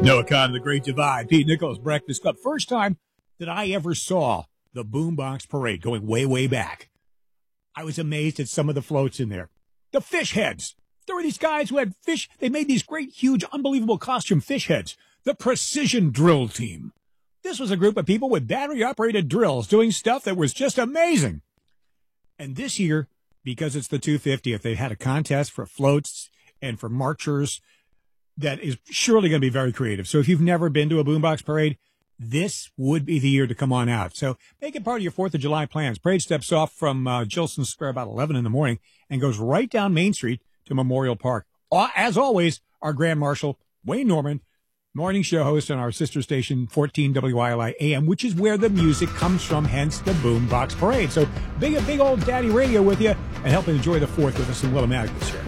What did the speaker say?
Noah Khan, The Great Divide, Pete Nichols, Breakfast Club. First time that I ever saw the Boombox Parade going way, way back. I was amazed at some of the floats in there. The fish heads. There were these guys who had fish. They made these great, huge, unbelievable costume fish heads. The Precision Drill Team. This was a group of people with battery-operated drills doing stuff that was just amazing. And this year, because it's the 250th, they had a contest for floats and for marchers that is surely going to be very creative. So if you've never been to a Boombox Parade, this would be the year to come on out. So make it part of your 4th of July plans. Parade steps off from Gilson Square about 11 in the morning and goes right down Main Street to Memorial Park. As always, our Grand Marshal, Wayne Norman, morning show host on our sister station, 14 WILI AM, which is where the music comes from, hence the Boombox Parade. So big old daddy radio with you and help enjoy the 4th with us in Willimantic this year.